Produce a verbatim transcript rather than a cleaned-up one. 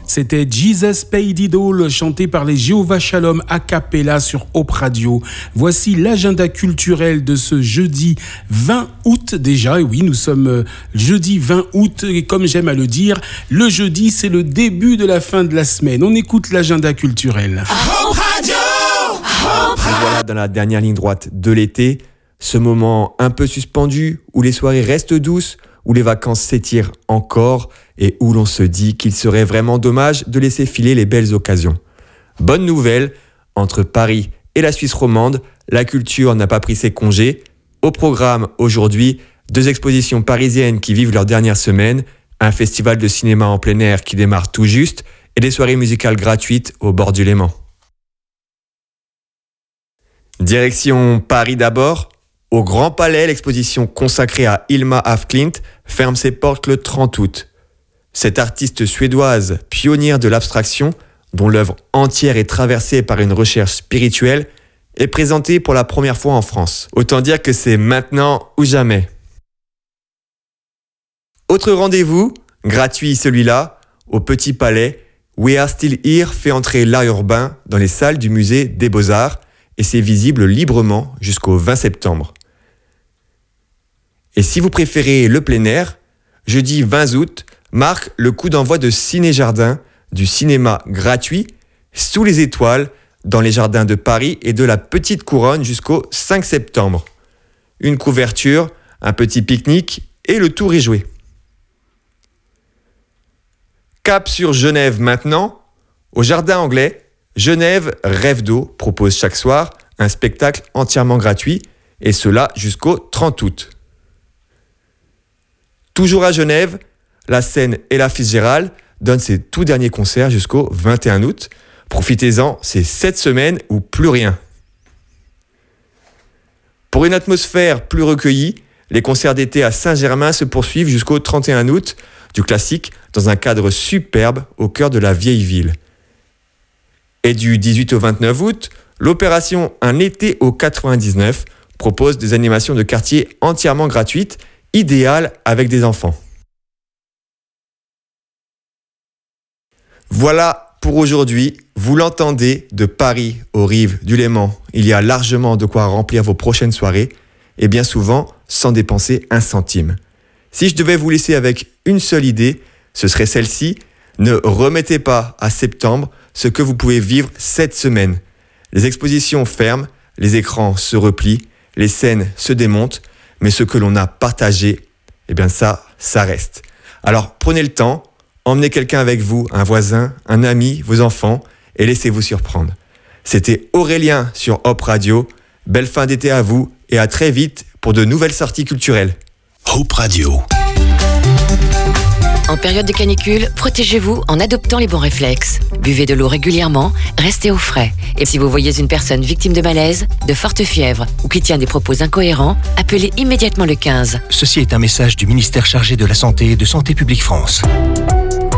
C'était Jesus Paid It All, chanté par les Jéhovah Shalom a cappella sur Hope Radio. Voici l'agenda culturel de ce jeudi vingt août déjà. Et oui, nous sommes jeudi vingt août et comme j'aime à le dire, le jeudi c'est le début de la fin de la semaine. On écoute l'agenda culturel. Hope Radio, Hope Radio. Et voilà dans la dernière ligne droite de l'été, ce moment un peu suspendu où les soirées restent douces, où les vacances s'étirent encore et où l'on se dit qu'il serait vraiment dommage de laisser filer les belles occasions. Bonne nouvelle, entre Paris et la Suisse romande, la culture n'a pas pris ses congés. Au programme aujourd'hui, deux expositions parisiennes qui vivent leur dernière semaine, un festival de cinéma en plein air qui démarre tout juste et des soirées musicales gratuites au bord du Léman. Direction Paris d'abord. Au Grand Palais, l'exposition consacrée à Hilma af Klint ferme ses portes le trente août. Cette artiste suédoise, pionnière de l'abstraction, dont l'œuvre entière est traversée par une recherche spirituelle, est présentée pour la première fois en France. Autant dire que c'est maintenant ou jamais. Autre rendez-vous, gratuit celui-là, au Petit Palais, We Are Still Here fait entrer l'art urbain dans les salles du musée des Beaux-Arts et c'est visible librement jusqu'au vingt septembre. Et si vous préférez le plein air, jeudi vingt août marque le coup d'envoi de Ciné Jardin, du cinéma gratuit, sous les étoiles, dans les jardins de Paris et de la Petite Couronne jusqu'au cinq septembre. Une couverture, un petit pique-nique et le tour est joué. Cap sur Genève maintenant. Au Jardin Anglais, Genève Rêve d'eau propose chaque soir un spectacle entièrement gratuit et cela jusqu'au trente août. Toujours à Genève, la scène Ella Fitzgerald donne ses tout derniers concerts jusqu'au vingt et un août. Profitez-en, c'est sept semaines ou plus rien. Pour une atmosphère plus recueillie, les concerts d'été à Saint-Germain se poursuivent jusqu'au trente et un août, du classique dans un cadre superbe au cœur de la vieille ville. Et du dix-huit au vingt-neuf août, l'opération Un été au quatre-vingt-dix-neuf propose des animations de quartier entièrement gratuites, idéales avec des enfants. Voilà pour aujourd'hui, vous l'entendez, de Paris aux rives du Léman. Il y a largement de quoi remplir vos prochaines soirées, et bien souvent sans dépenser un centime. Si je devais vous laisser avec une seule idée, ce serait celle-ci. Ne remettez pas à septembre ce que vous pouvez vivre cette semaine. Les expositions ferment, les écrans se replient, les scènes se démontent, mais ce que l'on a partagé, eh bien ça, ça reste. Alors prenez le temps, emmenez quelqu'un avec vous, un voisin, un ami, vos enfants, et laissez-vous surprendre. C'était Aurélien sur Hope Radio. Belle fin d'été à vous et à très vite pour de nouvelles sorties culturelles. Hope Radio. En période de canicule, protégez-vous en adoptant les bons réflexes. Buvez de l'eau régulièrement, restez au frais. Et si vous voyez une personne victime de malaise, de forte fièvre ou qui tient des propos incohérents, appelez immédiatement le quinze. Ceci est un message du ministère chargé de la Santé et de Santé publique France.